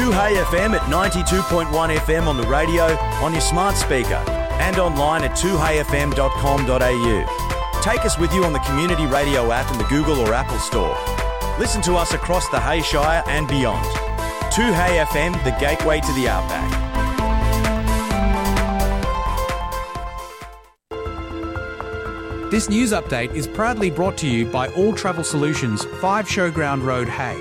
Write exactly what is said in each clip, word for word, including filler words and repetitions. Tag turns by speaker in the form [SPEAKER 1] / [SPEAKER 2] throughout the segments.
[SPEAKER 1] two Hey F M at ninety-two point one F M on the radio, on your smart speaker, and online at two hey f m dot com dot a u. Take us with you on the Community Radio app in the Google or Apple Store. Listen to us across the Hay Shire and beyond. two Hey F M, the gateway to the outback.
[SPEAKER 2] This news update is proudly brought to you by All Travel Solutions, five Showground Road, Hay.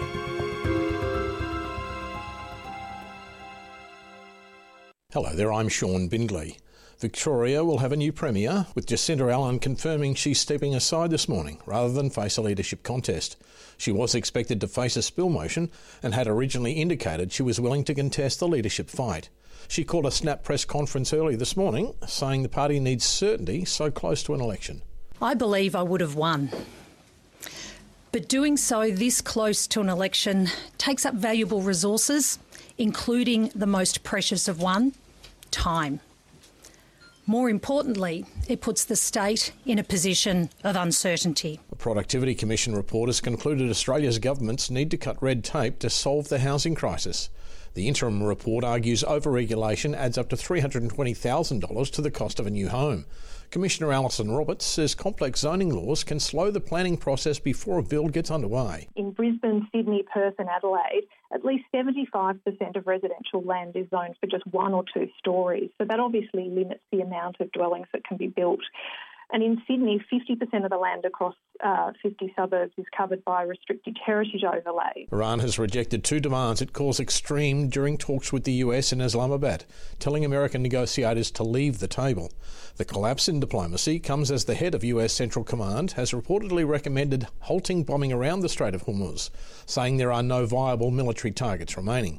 [SPEAKER 3] Hello there, I'm Sean Bindley. Victoria will have a new Premier, with Jacinda Allen confirming she's stepping aside this morning rather than face a leadership contest. She was expected to face a spill motion and had originally indicated she was willing to contest the leadership fight. She called a snap press conference early this morning, saying the party needs certainty so close to an election.
[SPEAKER 4] I believe I would have won. But doing so this close to an election takes up valuable resources, including the most precious of one, time. More importantly, it puts the state in a position of uncertainty.
[SPEAKER 3] The Productivity Commission report has concluded Australia's governments need to cut red tape to solve the housing crisis. The interim report argues over-regulation adds up to three hundred twenty thousand dollars to the cost of a new home. Commissioner Alison Roberts says complex zoning laws can slow the planning process before a build gets underway.
[SPEAKER 5] In Brisbane, Sydney, Perth and Adelaide, at least seventy-five percent of residential land is zoned for just one or two stories. So that obviously limits the amount of dwellings that can be built. And in Sydney, fifty percent of the land across uh, fifty suburbs is covered by restricted heritage overlay.
[SPEAKER 3] Iran has rejected two demands it calls extreme during talks with the U S in Islamabad, telling American negotiators to leave the table. The collapse in diplomacy comes as the head of U S Central Command has reportedly recommended halting bombing around the Strait of Hormuz, saying there are no viable military targets remaining.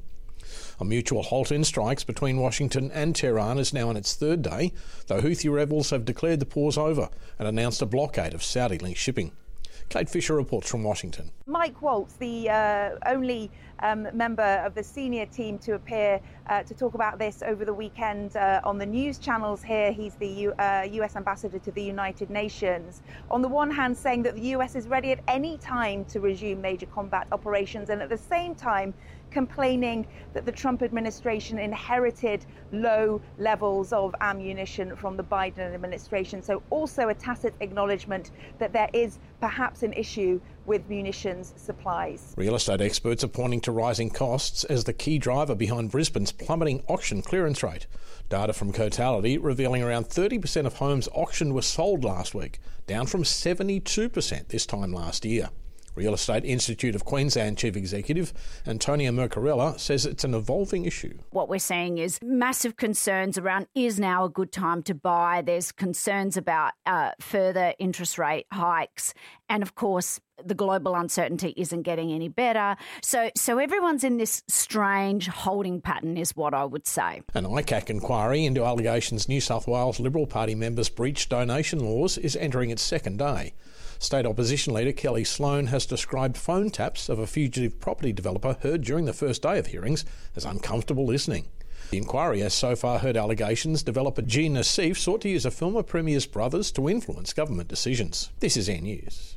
[SPEAKER 3] A mutual halt in strikes between Washington and Tehran is now on its third day, though Houthi rebels have declared the pause over and announced a blockade of Saudi-linked shipping. Kate Fisher reports from Washington.
[SPEAKER 6] Mike Waltz, the uh, only um, member of the senior team to appear uh, to talk about this over the weekend uh, on the news channels here. He's the U- uh, U S ambassador to the United Nations. On the one hand, saying that the U S is ready at any time to resume major combat operations, and at the same time complaining that the Trump administration inherited low levels of ammunition from the Biden administration. So also a tacit acknowledgement that there is perhaps an issue with munitions supplies.
[SPEAKER 3] Real estate experts are pointing to rising costs as the key driver behind Brisbane's plummeting auction clearance rate. Data from Cotality revealing around thirty percent of homes auctioned were sold last week, down from seventy-two percent this time last year. Real Estate Institute of Queensland Chief Executive Antonia Mercarella says it's an evolving issue.
[SPEAKER 7] What we're seeing is massive concerns around is now a good time to buy. There's concerns about uh, further interest rate hikes. And of course, the global uncertainty isn't getting any better. So so everyone's in this strange holding pattern is what I would say.
[SPEAKER 3] An I C A C inquiry into allegations New South Wales Liberal Party members breached donation laws is entering its second day. State opposition leader Kelly Sloan has described phone taps of a fugitive property developer heard during the first day of hearings as uncomfortable listening. The inquiry has so far heard allegations developer Jean Nassif sought to use a former Premier's brothers to influence government decisions. This is Air News.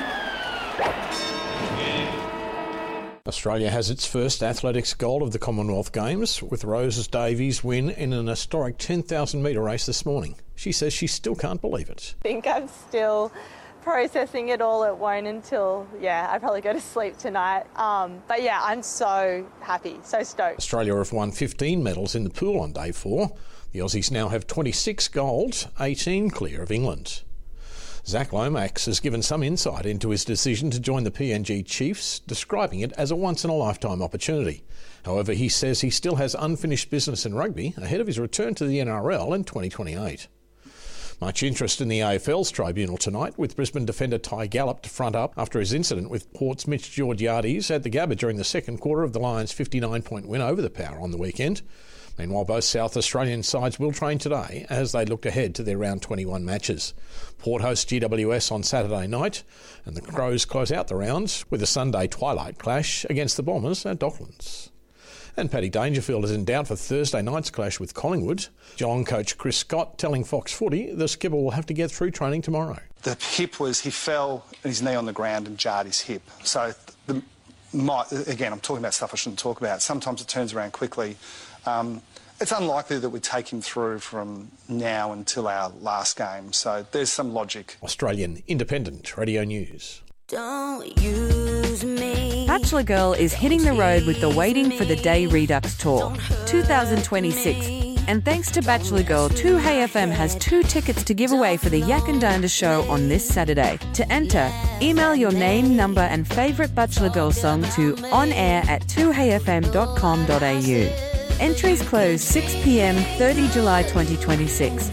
[SPEAKER 3] Australia has its first athletics gold of the Commonwealth Games, with Rose Davies' win in an historic ten thousand metre race this morning. She says she still can't believe it.
[SPEAKER 8] I think I'm still processing it all. It won't until, yeah, I probably go to sleep tonight. Um, but yeah, I'm so happy, so stoked.
[SPEAKER 3] Australia have won fifteen medals in the pool on day four. The Aussies now have twenty-six gold, eighteen clear of England. Zach Lomax has given some insight into his decision to join the P N G Chiefs, describing it as a once-in-a-lifetime opportunity. However, he says he still has unfinished business in rugby ahead of his return to the N R L in twenty twenty-eight. Much interest in the A F L's tribunal tonight, with Brisbane defender Ty Gallop to front up after his incident with Port's Mitch Georgiades at the Gabba during the second quarter of the Lions' fifty-nine point win over the Power on the weekend. Meanwhile, both South Australian sides will train today as they look ahead to their round twenty-one matches. Port hosts G W S on Saturday night, and the Crows close out the rounds with a Sunday twilight clash against the Bombers at Docklands. And Paddy Dangerfield is in doubt for Thursday night's clash with Collingwood. Geelong coach Chris Scott telling Fox Footy the skipper will have to get through training tomorrow.
[SPEAKER 9] The hip was, he fell and his knee on the ground and jarred his hip. So the might, again, I'm talking about stuff I shouldn't talk about. Sometimes it turns around quickly. Um, it's unlikely that we take him through from now until our last game. So there's some logic.
[SPEAKER 3] Australian Independent Radio News.
[SPEAKER 10] Don't use me.
[SPEAKER 11] Bachelor Girl is hitting the road with the Waiting for the Day Redux Tour twenty twenty-six. And thanks to Bachelor Girl, two Hey F M has two tickets to give away for the Yak and Dander show on this Saturday. To enter, email your name, number and favourite Bachelor Girl song to onair at two hey f m dot com dot a u. Entries close six p m thirtieth of July twenty twenty-six.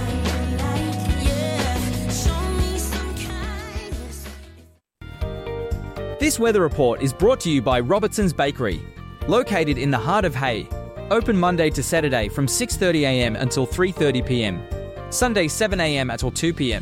[SPEAKER 12] This weather report is brought to you by Robertson's Bakery, located in the heart of Hay. Open Monday to Saturday from six thirty a m until three thirty p m. Sunday seven a m until two p m.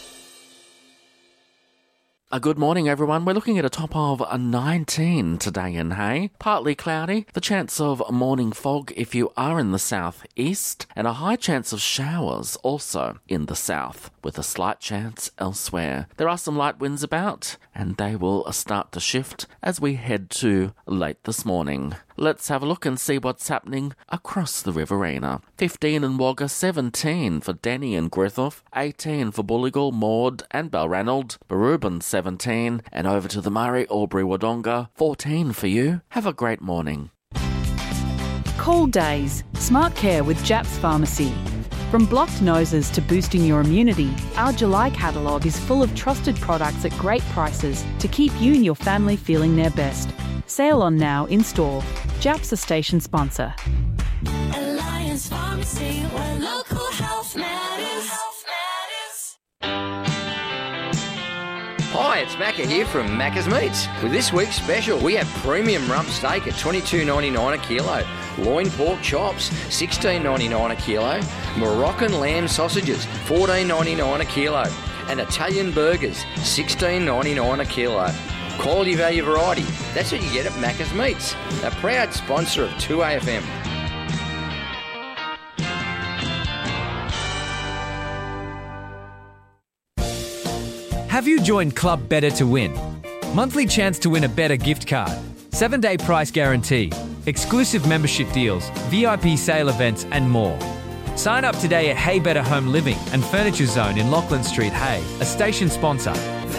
[SPEAKER 13] A good morning, everyone. We're looking at a top of a nineteen today in Hay. Partly cloudy, the chance of morning fog if you are in the southeast, and a high chance of showers also in the south, with a slight chance elsewhere. There are some light winds about, and they will start to shift as we head to late this morning. Let's have a look and see what's happening across the Riverina. fifteen in Wagga, seventeen for Denny and Griffith, eighteen for Bulligal, Maud and Balranald, Barubin seventeen, and over to the Murray, Albury, Wodonga, fourteen for you. Have a great morning.
[SPEAKER 14] Cold days. Smart care with Japs Pharmacy. From blocked noses to boosting your immunity, our July catalogue is full of trusted products at great prices to keep you and your family feeling their best. Sale on now in store. Japs a station sponsor.
[SPEAKER 10] Alliance Pharmacy, where local health matters.
[SPEAKER 15] Hi, it's Macca here from Macca's Meats. With this week's special, we have premium rump steak at twenty-two ninety-nine a kilo, loin pork chops sixteen ninety-nine a kilo, Moroccan lamb sausages fourteen ninety-nine a kilo, and Italian burgers sixteen ninety-nine a kilo. Quality, value, variety. That's what you get at Macca's Meats, a proud sponsor of two A F M.
[SPEAKER 12] Have you joined Club Better to win? Monthly chance to win a Better gift card, seven day price guarantee, exclusive membership deals, V I P sale events and more. Sign up today at Hey Better Home Living and Furniture Zone in Lachlan Street, Hay, a station sponsor.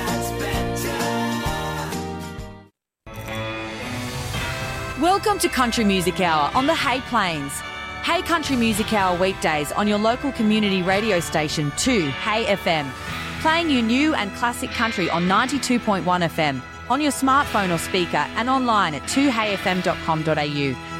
[SPEAKER 16] Welcome to Country Music Hour on the Hay Plains. Hay Country Music Hour weekdays on your local community radio station two Hay F M. Playing you new and classic country on ninety-two point one F M, on your smartphone or speaker and online at two hey f m dot com dot a u.